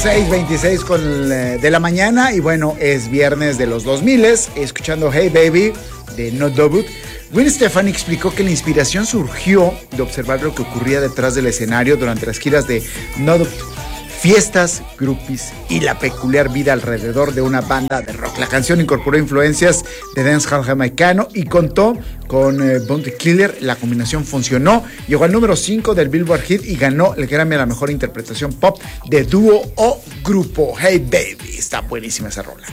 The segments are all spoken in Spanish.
6:26 de la mañana y bueno, es viernes de los 2000, escuchando Hey Baby de No Doubt. Gwen Stefani explicó que la inspiración surgió de observar lo que ocurría detrás del escenario durante las giras de No Doubt, fiestas, groupies y la peculiar vida alrededor de una banda de rock. La canción incorporó influencias de dancehall jamaicano y contó con Bounty Killer. La combinación funcionó, llegó al número 5 del Billboard Hit y ganó el Grammy a la mejor interpretación pop de dúo o grupo. Hey Baby, está buenísima esa rola.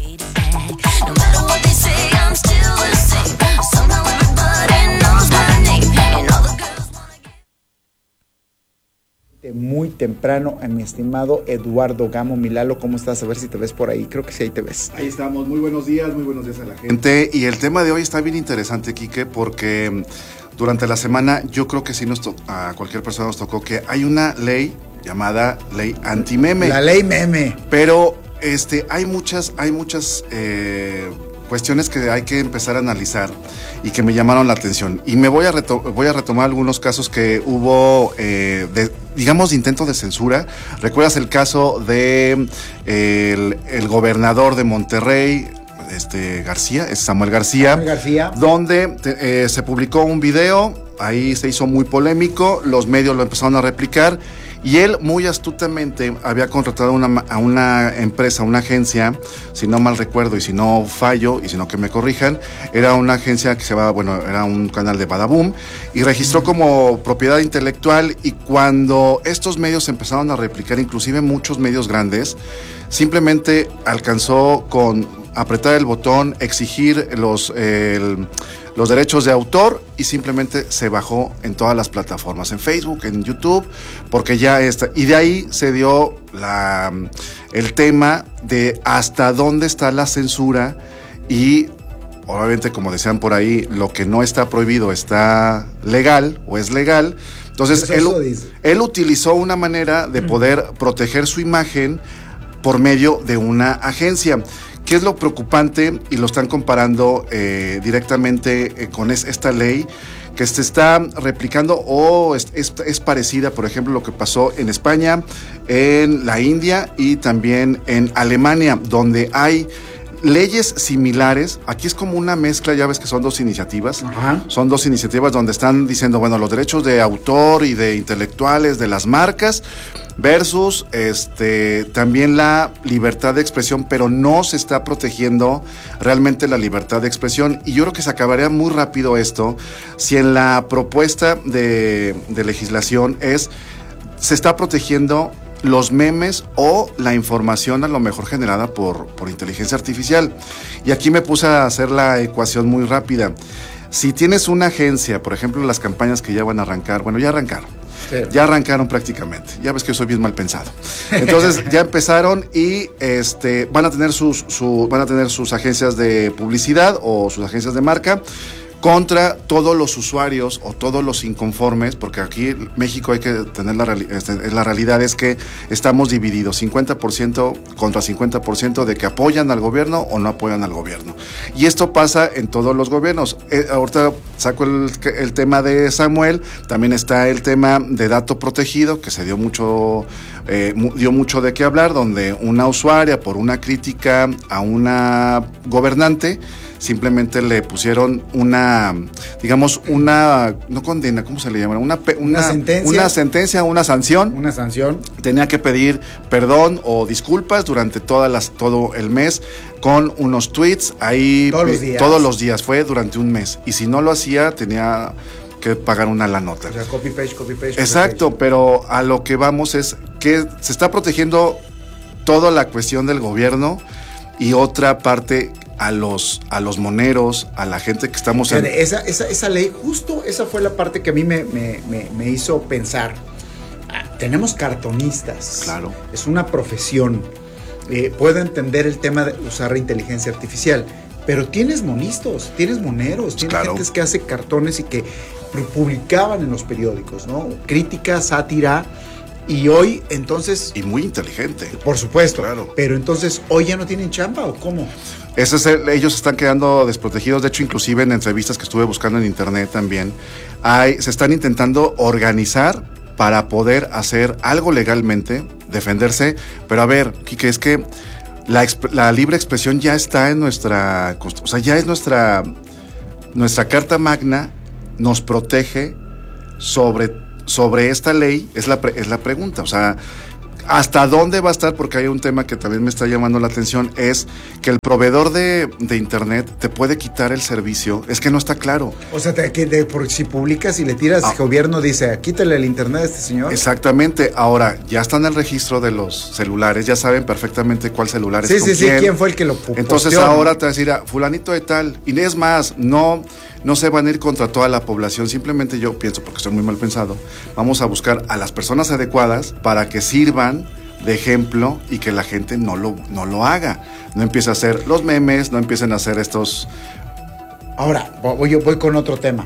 Muy temprano a mi estimado Eduardo Gamo. Milalo, ¿cómo estás? A ver si te ves por ahí. Creo que sí, ahí te ves. Ahí estamos. Muy buenos días a la gente. Y el tema de hoy está bien interesante, Quique, porque durante la semana yo creo que sí a cualquier persona nos tocó que hay una ley llamada ley anti-meme. La ley meme. Pero hay muchas cuestiones que hay que empezar a analizar y que me llamaron la atención. Y me voy a retomar algunos casos que hubo de intento de censura. ¿Recuerdas el caso de el gobernador de Monterrey, Samuel García, donde se publicó un video, ahí se hizo muy polémico, los medios lo empezaron a replicar y él muy astutamente había contratado a una empresa, una agencia, si no mal recuerdo y si no fallo y si no que me corrijan, era una agencia que era un canal de Badaboom y registró como propiedad intelectual. Y cuando estos medios empezaron a replicar, inclusive muchos medios grandes, simplemente alcanzó con apretar el botón, exigir los derechos de autor y simplemente se bajó en todas las plataformas, en Facebook, en YouTube, porque ya está. Y de ahí se dio el tema de hasta dónde está la censura y obviamente, como decían por ahí, lo que no está prohibido está legal o es legal. Entonces él utilizó una manera de poder proteger su imagen por medio de una agencia. ¿Qué es lo preocupante? Y lo están comparando directamente con esta ley que se está replicando o es parecida, por ejemplo, lo que pasó en España, en la India y también en Alemania, donde hay leyes similares. Aquí es como una mezcla, ya ves que son dos iniciativas. Ajá. Son dos iniciativas donde están diciendo, bueno, los derechos de autor y de intelectuales de las marcas versus también la libertad de expresión, pero no se está protegiendo realmente la libertad de expresión. Y yo creo que se acabaría muy rápido esto si en la propuesta de legislación se está protegiendo los memes o la información a lo mejor generada por inteligencia artificial. Y aquí me puse a hacer la ecuación muy rápida. Si tienes una agencia, por ejemplo, las campañas que ya van a arrancar, bueno, ya arrancaron. Sí. Ya arrancaron prácticamente. Ya ves que yo soy bien mal pensado. Entonces ya empezaron y van a tener sus agencias de publicidad o sus agencias de marca contra todos los usuarios o todos los inconformes, porque aquí en México hay que tener la realidad es que estamos divididos 50% contra 50% de que apoyan al gobierno o no apoyan al gobierno. Y esto pasa en todos los gobiernos. Ahorita saco el tema de Samuel, también está el tema de dato protegido, que se dio mucho de qué hablar, donde una usuaria por una crítica a una gobernante simplemente le pusieron no condena, ¿cómo se le llama? Una sentencia, una sanción. Una sanción. Tenía que pedir perdón o disculpas durante todo el mes con unos tweets ahí. Todos los días, fue durante un mes. Y si no lo hacía, tenía que pagar una la nota. O sea, copy paste. Exacto, pero a lo que vamos es que se está protegiendo toda la cuestión del gobierno y otra parte a los moneros, a la gente que estamos en... Esa ley, justo esa fue la parte que a mí me hizo pensar. Tenemos cartonistas. Claro. Es una profesión. Puedo entender el tema de usar la inteligencia artificial, pero tienes monistas, tienes moneros, tienes gente que hace cartones y que publicaban en los periódicos, ¿no? Crítica, sátira. Y hoy, entonces... Y muy inteligente. Por supuesto. Claro. Pero entonces, ¿hoy ya no tienen chamba o cómo? Ellos están quedando desprotegidos. De hecho, inclusive en entrevistas que estuve buscando en internet también, se están intentando organizar para poder hacer algo legalmente defenderse. Pero a ver, Quique, es que la libre expresión ya está en nuestra... O sea, ya es nuestra carta magna, nos protege sobre esta ley, es la pregunta. O sea, ¿hasta dónde va a estar? Porque hay un tema que también me está llamando la atención, es que el proveedor de internet te puede quitar el servicio. Es que no está claro. O sea, si publicas y le tiras, el gobierno dice, quítale el internet a este señor. Exactamente. Ahora, ya está en el registro de los celulares, ya saben perfectamente cuál celular es con quién. quién fue el que lo posteó. Entonces ahora te vas a decir, fulanito de tal. Y es más, no se van a ir contra toda la población. Simplemente yo pienso, porque soy muy mal pensado, vamos a buscar a las personas adecuadas para que sirvan de ejemplo y que la gente no lo haga. No empiece a hacer los memes, no empiecen a hacer estos... Ahora, voy con otro tema.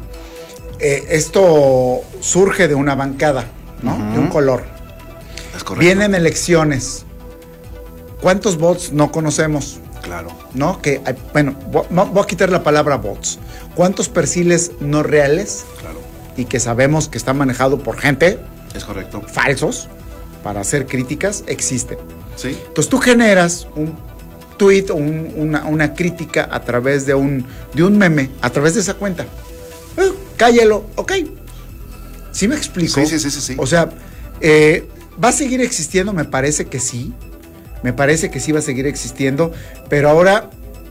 Esto surge de una bancada, ¿no? De un color. Es correcto. Vienen elecciones. ¿Cuántos bots no conocemos? Claro. ¿No? Voy a quitar la palabra bots. ¿Cuántos perfiles no reales? Claro. Y que sabemos que está manejado por gente. Es correcto. Falsos, para hacer críticas, existen. Sí. Entonces tú generas un tweet o una crítica a través de un meme, a través de esa cuenta. Cállalo, ok. ¿Sí me explico? Sí. O sea, ¿va a seguir existiendo? Me parece que sí. Me parece que sí va a seguir existiendo, pero ahora,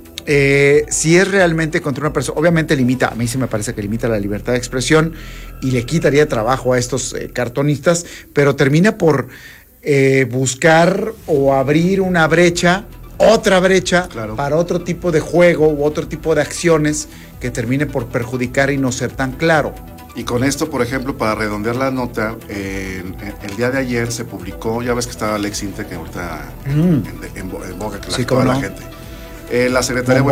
si es realmente contra una persona, obviamente a mí sí me parece que limita la libertad de expresión y le quitaría trabajo a estos cartonistas, pero termina por buscar o abrir una brecha, otra brecha, claro, para otro tipo de juego u otro tipo de acciones que termine por perjudicar y no ser tan claro. Y con esto, por ejemplo, para redondear la nota, el día de ayer se publicó, ya ves que estaba Alex Intec, que ahorita en boca, que toda la gente. La secretaría,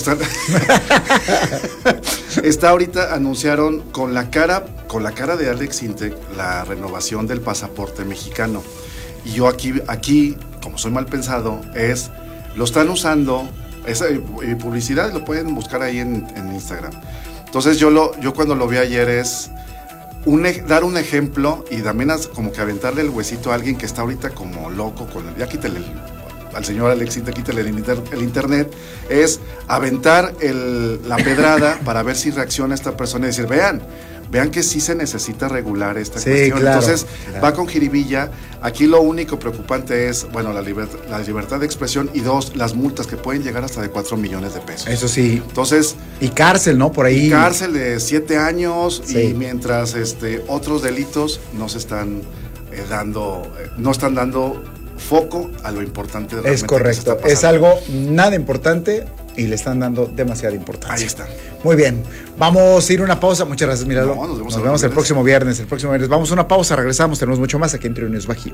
está ahorita, anunciaron con la cara de Alex Intec la renovación del pasaporte mexicano. Y yo aquí, como soy mal pensado, lo están usando, esa publicidad, lo pueden buscar ahí en Instagram. Entonces yo cuando lo vi ayer es dar un ejemplo y también como que aventarle el huesito a alguien que está ahorita como loco ya quítale al señor Alex, quítale el internet, es aventar la pedrada para ver si reacciona esta persona y decir, vean que sí se necesita regular esta cuestión. Claro, entonces va con jiribilla. Aquí lo único preocupante es, la libertad de expresión y dos, las multas que pueden llegar hasta de 4 millones de pesos. Eso sí. Entonces, y cárcel, ¿no? Por ahí. Y cárcel de 7 años, sí. Y mientras otros delitos no se están no están dando foco a lo importante de la Es correcto, es algo nada importante y le están dando demasiada importancia. Ahí está. Muy bien, vamos a ir a una pausa. Muchas gracias, Míralo. Nos vemos el próximo viernes. Vamos a una pausa, regresamos, tenemos mucho más aquí en Trion News Bajío.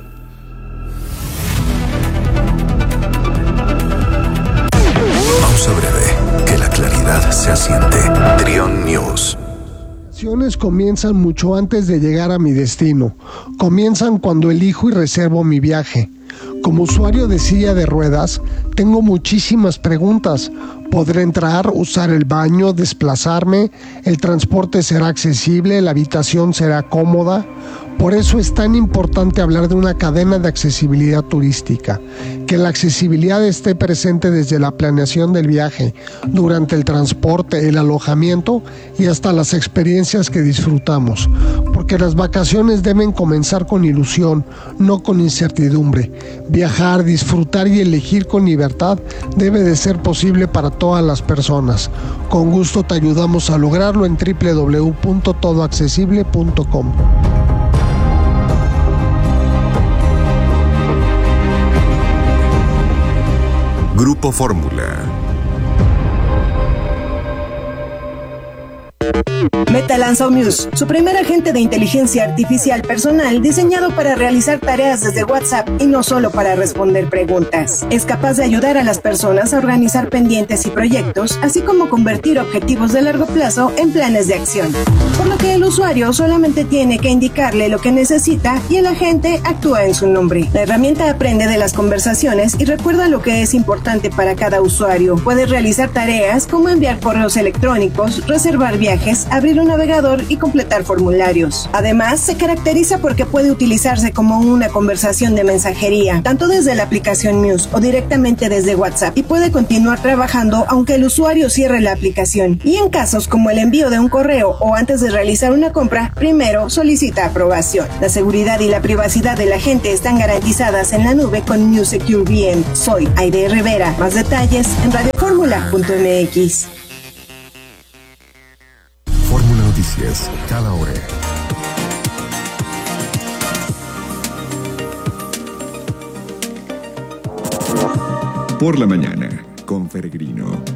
Pausa breve, que la claridad se asiente. Trion News. Comienzan mucho antes de llegar a mi destino. Comienzan cuando elijo y reservo mi viaje. Como usuario de silla de ruedas, tengo muchísimas preguntas. ¿Podré entrar, usar el baño, desplazarme? ¿El transporte será accesible? ¿La habitación será cómoda? Por eso es tan importante hablar de una cadena de accesibilidad turística. Que la accesibilidad esté presente desde la planeación del viaje, durante el transporte, el alojamiento y hasta las experiencias que disfrutamos. Porque las vacaciones deben comenzar con ilusión, no con incertidumbre. Viajar, disfrutar y elegir con libertad debe de ser posible para todas las personas. Con gusto te ayudamos a lograrlo en www.todoaccesible.com. Grupo Fórmula. Meta lanzó Muse, su primer agente de inteligencia artificial personal diseñado para realizar tareas desde WhatsApp y no solo para responder preguntas. Es capaz de ayudar a las personas a organizar pendientes y proyectos, así como convertir objetivos de largo plazo en planes de acción. Por lo que el usuario solamente tiene que indicarle lo que necesita y el agente actúa en su nombre. La herramienta aprende de las conversaciones y recuerda lo que es importante para cada usuario. Puede realizar tareas como enviar correos electrónicos, reservar viajes, viajes, abrir un navegador y completar formularios. Además, se caracteriza porque puede utilizarse como una conversación de mensajería, tanto desde la aplicación Muse o directamente desde WhatsApp, y puede continuar trabajando aunque el usuario cierre la aplicación. Y en casos como el envío de un correo o antes de realizar una compra, primero solicita aprobación. La seguridad y la privacidad de la gente están garantizadas en la nube con Muse Secure VM. Soy Aide Rivera. Más detalles en radioformula.mx. Fórmula Noticias, cada hora. Por la mañana, con Peregrino.